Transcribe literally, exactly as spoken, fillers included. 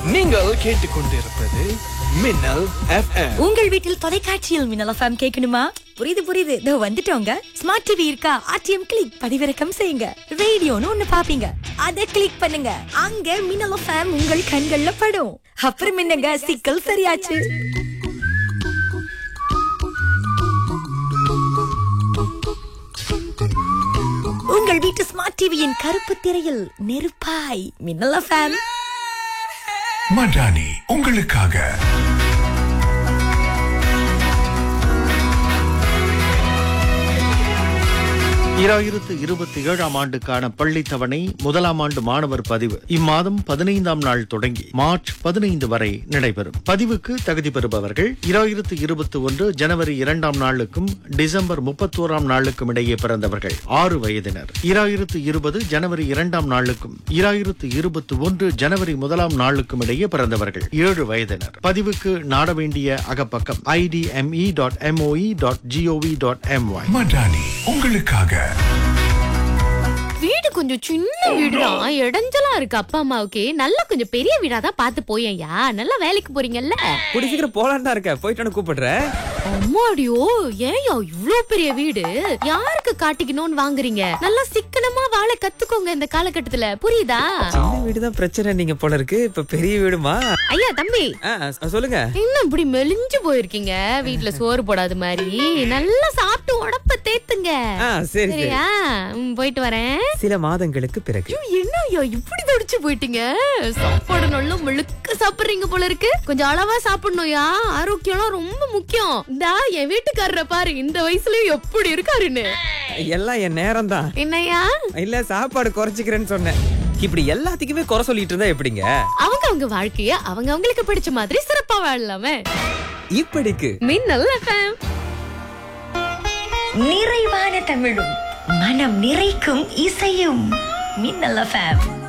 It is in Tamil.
நீங்கள் கேட்டுக்கொண்டிருப்பது மின்னல் எஃப்எம். உங்கள் வீட்டில் தொலைக்காட்சியில் மின்னல் எஃப்எம் கேட்கணுமா? புரியுது புரியுது, இதோ வந்துட்டோங்க. ஸ்மார்ட் டிவி இருக்கா? ஆர்டிஎம் கிளிக் பதிவிறக்கம் செய்யுங்க. ரேடியோன்னு ஒண்ணு பாப்பீங்க, அத கிளிக் பண்ணுங்க. அங்க மின்னல் எஃப்எம் உங்கள் கண்கள்ல படும். அப்புறம் என்னங்க, சிக்கல் சரியாச்சு. உங்கள் வீட்டு ஸ்மார்ட் டிவியின் கருப்பு திரையில் நெருப்பாய் மின்னல் எஃப்எம். மடானி உங்களுக்காக. இரண்டாயிரத்து இருபத்தி ஏழாம் ஆண்டுக்கான பள்ளி தவணை முதலாம் ஆண்டு மாணவர் பதிவு இம்மாதம் பதினைந்தாம் நாள் தொடங்கி மார்ச் பதினைந்து வரை நடைபெறும். பதிவுக்கு தகுதி பெறுபவர்கள் இரண்டாயிரத்து இருபத்தி ஒன்று ஜனவரி இரண்டாம் நாளுக்கும் டிசம்பர் முப்பத்தோராம் நாளுக்கும் இடையே பிறந்தவர்கள் ஆறு வயதினர். இரண்டாயிரத்து இருபது ஜனவரி இரண்டாம் நாளுக்கும் இரண்டாயிரத்து இருபத்தி ஒன்று ஜனவரி முதலாம் நாளுக்கும் இடையே பிறந்தவர்கள் ஏழு வயதினர். பதிவுக்கு நாட வேண்டிய அகப்பக்கம் IDME dot MOE dot gov dot MY. Madani உங்களுக்காக. வீடு கொஞ்சம் சின்ன வீடுதான், இடைஞ்சலா இருக்கு. அப்பா அம்மாவுக்கு நல்லா கொஞ்சம் பெரிய வீடா தான் பார்த்து போயேன்யா. நல்லா வேலைக்கு போறீங்கல்ல, கூடி சீக்கிரம் போலான்னு தான் இருக்க. போயிட்டு கூப்பிடுறேன். அம்மாடியோ, ஏன்யா இவ்ளோ பெரிய வீடு யாருக்கு காட்டிக்கணும்னு வாங்குறீங்க? நல்லா சிக்கனமா வாழ கத்துக்கோங்க இந்த காலகட்டத்துல, புரியுதா? சின்ன வீடுதான் பிரச்சனை நீங்க போல இருக்கு, இப்ப பெரிய வீடுமா? ஐயா தம்பி, சொல்லுங்க. இன்னும் இப்படி மெலிஞ்சு போயிருக்கீங்க, வீட்டுல சோறு போடாத மாதிரி. நல்லா சாப்பிட்டு உடம்ப தேத்துங்க. சரியா? போயிட்டு வரேன். சில மாதங்களுக்கு பிறகு. என்னய்யா இப்படி தடிச்சு போயிட்டீங்க? சாப்பாடு நல்லா முழுக்க சாப்பிடுறீங்க போல இருக்கு. கொஞ்சம் அளவா சாப்பிடணும்யா, ஆரோக்கியம் ரொம்ப முக்கியம். இந்தா என் வீட்டுக்காரரை பாரு, இந்த வயசுலயும் எப்படி இருக்காருன்னு. எல்லாம் என் நேரம் தான். என்னையா? இல்ல, சாப்பாடு குறைச்சிக்கிறேன்னு சொன்னேன். இப்படி எல்லாத்துக்குமே குறை சொல்லிட்டு இருந்தா எப்படிங்க? அவங்க அவங்க வாழ்க்கைய அவங்க அவங்களுக்கு பிடிச்ச மாதிரி சிறப்பா வாழலாமே. இப்படிக்கு மின்னல் எஃப்எம். நிறைவான தமிழும் மனம் நிறைக்கும் இசையும் மின்னல் எஃப்எம்.